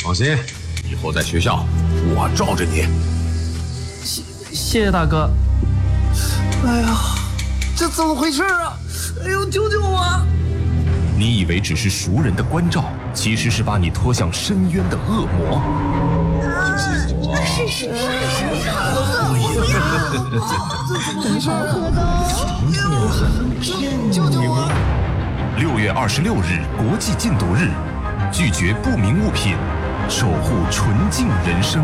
放心，以后在学校我罩着你。 谢谢大哥。 哎呀，这怎么回事啊？哎呦，救救我！ 你以为只是熟人的关照，其实是把你拖向深渊的恶魔。 是。 救救我 ！6月26日国际禁毒日，拒绝不明物品，守护纯净人生。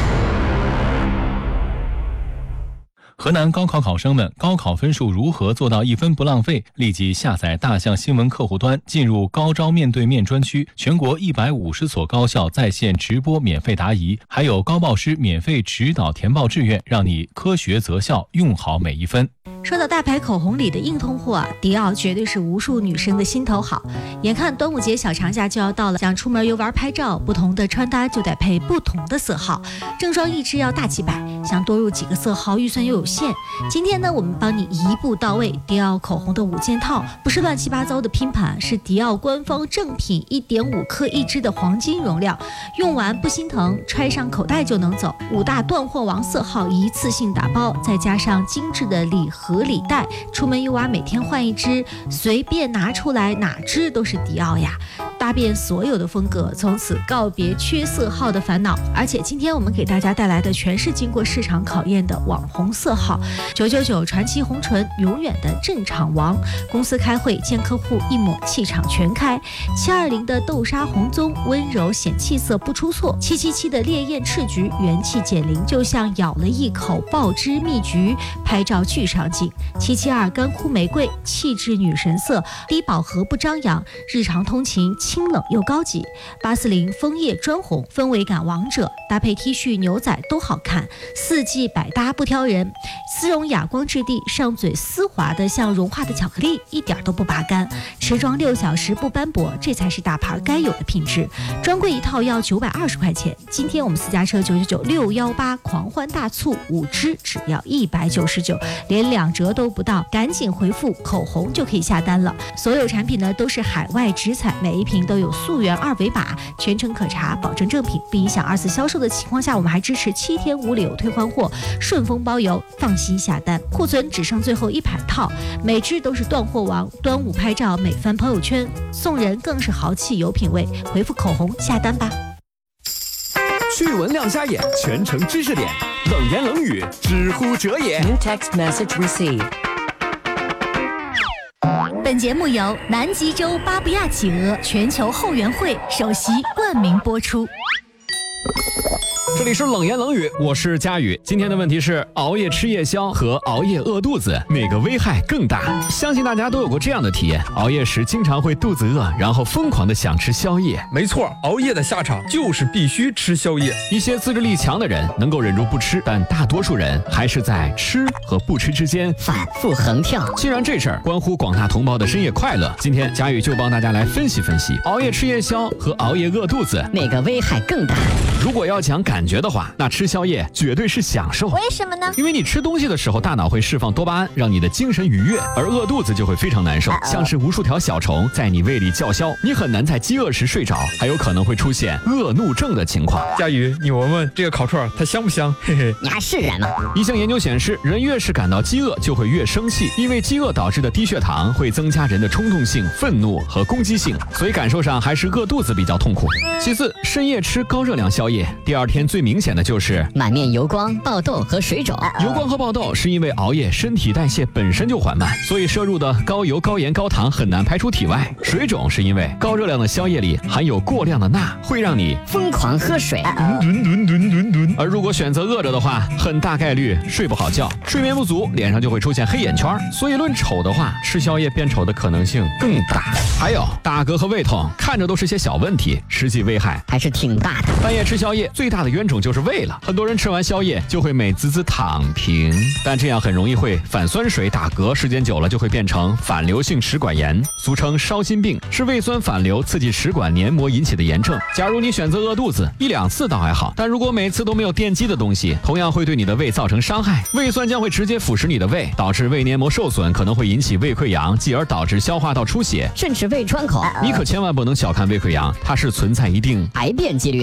河南高考考生们高考分数如何做到1分不浪费？立即下载大象新闻客户端，进入高招面对面专区，全国150所高校在线直播免费答疑，还有高报师免费指导填报志愿，让你科学择校，用好每一分。 说到大牌口红里的硬通货啊，迪奥绝对是无数女生的心头好。眼看端午节小长假就要到了，想出门游玩拍照，不同的穿搭就得配不同的色号，正装一支要大几百，想多入几个色号预算又有限。今天呢，我们帮你一步到位，迪奥口红的5件套，不是乱七八糟的拼盘，是迪奥官方正品，1.5克1支的黄金容量，用完不心疼，揣上口袋就能走。5大断货王色号一次性打包，再加上精致的礼盒礼袋，出门游玩每天换一支，随便拿出来哪支都是迪奥呀，搭遍所有的风格，从此告别缺色号的烦恼。而且今天我们给大家带来的全是经过市场考验的网红色号，999传奇红唇，永远的镇场王。公司开会见客户一抹气场全开。720的豆沙红棕，温柔显气色不出错。777的烈焰赤橘，元气减龄，就像咬了一口爆汁蜜橘，拍照巨上镜。772干枯玫瑰，气质女神色，低饱和不张扬，日常通勤清冷又高级。840枫叶砖红，氛围感王者，搭配 T 恤牛仔都好看，4季百搭不挑人。丝绒哑光质地，上嘴丝滑的像融化的巧克力，一点都不拔干，持妆6小时不斑驳，这才是大牌该有的品质。专柜一套要920块钱，今天我们私家车999-618狂欢大促，5支只要199，连2折都不到，赶紧回复口红就可以下单了。所有产品呢都是海外直采，每一瓶都有溯源2维码，全程可查，保证正品，不影响2次销售的情况下，我们还支持7天无理由退换货，顺丰包邮，放心下单。库存只剩最后100套，每支都是断货王。端午拍照每翻朋友圈，送人更是豪气有品位。回复口红下单吧。 趣闻亮瞎眼，全程知识点，冷言冷语，知乎者也。 New text message received。 本节目由南极洲巴布亚企鹅全球后援会首席冠名播出。 这里是冷言冷语，我是佳宇。今天的问题是：熬夜吃夜宵和熬夜饿肚子，哪个危害更大？相信大家都有过这样的体验：熬夜时经常会肚子饿，然后疯狂的想吃宵夜。 没错，熬夜的下场就是必须吃宵夜。 一些自制力强的人能够忍住不吃，但大多数人还是在吃和不吃之间反复横跳。 既然这事儿关乎广大同胞的深夜快乐，今天佳宇就帮大家来分析分析熬夜吃夜宵和熬夜饿肚子哪个危害更大。 如果要讲感觉的话，那吃宵夜绝对是享受。 为什么呢？ 因为你吃东西的时候，大脑会释放多巴胺，让你的精神愉悦，而饿肚子就会非常难受，像是无数条小虫在你胃里叫嚣，你很难在饥饿时睡着，还有可能会出现恶怒症的情况。 佳宇，你闻闻这个烤串它香不香？嘿嘿， 你还是人吗？ 一项研究显示，人越是感到饥饿，就会越生气，因为饥饿导致的低血糖会增加人的冲动性、愤怒和攻击性，所以感受上还是饿肚子比较痛苦。其次，深夜吃高热量宵夜，第二天最明显的就是满面油光、爆痘和水肿。 油光和爆痘是因为熬夜身体代谢本身就缓慢，所以摄入的高油、高盐、高糖很难排出体外。水肿是因为高热量的宵夜里含有过量的钠，会让你疯狂喝水。 而如果选择饿着的话，很大概率睡不好觉，睡眠不足，脸上就会出现黑眼圈。所以论丑的话，吃宵夜变丑的可能性更大。还有打嗝和胃痛，看着都是些小问题，实际危害还是挺大的。 半夜吃宵夜最大的冤种就是胃了，很多人吃完宵夜就会美滋滋躺平，但这样很容易会反酸水打嗝，时间久了就会变成反流性食管炎，俗称烧心病，是胃酸反流刺激食管黏膜引起的炎症。假如你选择饿肚子，1、2次倒还好，但如果每次都没有电击的东西，同样会对你的胃造成伤害。胃酸将会直接腐蚀你的胃，导致胃黏膜受损，可能会引起胃溃疡，继而导致消化道出血， 甚至胃穿孔。 你可千万不能小看胃溃疡，它是存在一定癌变几率。